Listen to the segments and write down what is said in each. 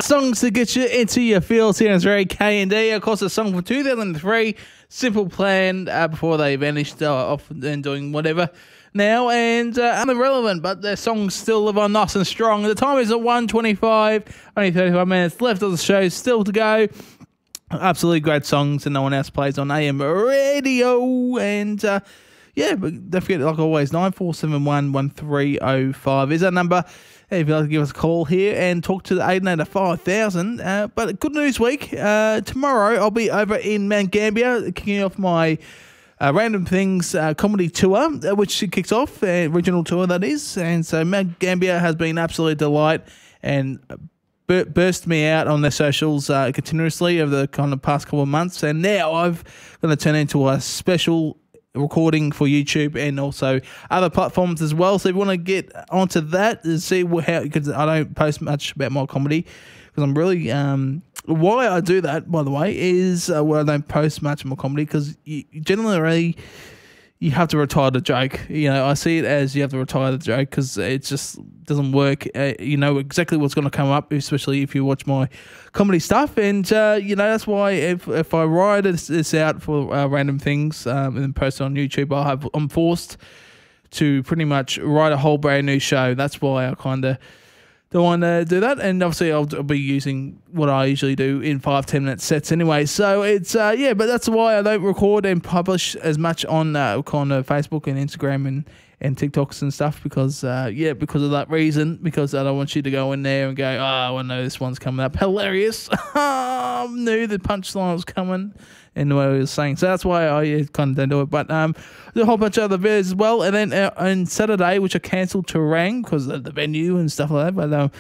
Songs to get you into your feels here. It's very K&D. Of course, a song from 2003, Simple Plan, before they vanished off and doing whatever now, and irrelevant, but their songs still live on nice and strong. The time is at 1:25, only 35 minutes left of the show still to go. Absolutely great songs, and no one else plays on AM radio. And yeah, but don't forget, like always, 9471-1305 is our number. If you'd like to give us a call here and talk to the 888 5000. But good news week. Tomorrow I'll be over in Mount Gambier, kicking off my Random Things comedy tour, which kicks off, regional tour that is. And so Mount Gambier has been absolute delight and burst me out on their socials continuously over the kind of past couple of months. And now I've going to turn into a special recording for YouTube and also other platforms as well. So if you want to get onto that and see how, because I don't post much about my comedy, because I'm really why I do that, by the way, is where I don't post much of my comedy, because generally you have to retire the joke. You know, I see it as you have to retire the joke because it just doesn't work. You know exactly what's going to come up, especially if you watch my comedy stuff. And, you know, that's why if I write this out for Random Things and then post it on YouTube, I'm forced to pretty much write a whole brand new show. That's why I kind of don't want to do that. And obviously I'll be using what I usually do in 5-10 minute sets anyway. So it's, yeah, but that's why I don't record and publish as much on kind of Facebook and Instagram and TikToks and stuff, because, yeah, because of that reason, because I don't want you to go in there and go, oh, I know this one's coming up. Hilarious. I knew the punchline was coming in the way I was saying. So that's why I kind of don't do it. But there's a whole bunch of other videos as well. And then on Saturday, which I cancelled Terang because of the venue and stuff like that. But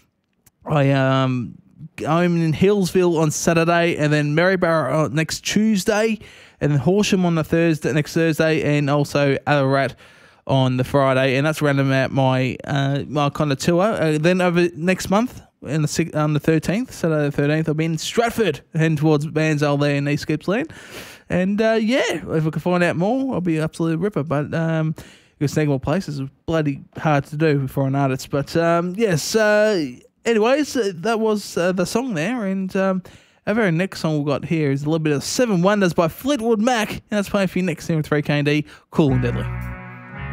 I'm in Hillsville on Saturday, and then Maryborough next Tuesday, and then Horsham on the next Thursday, and also Ararat on the Friday. And that's random out my my kind of tour. Then over next month, on the 13th, Saturday the 13th, I'll be in Stratford, heading towards Banzell there in East Gippsland. And yeah, if I can find out more, I'll be absolutely ripper. But you can snag more places. It's bloody hard to do for an artist. But yes, anyways, that was the song there. And our very next song we've got here is a little bit of Seven Wonders by Fleetwood Mac. And that's playing for you next here with 3KD, Cool and Deadly.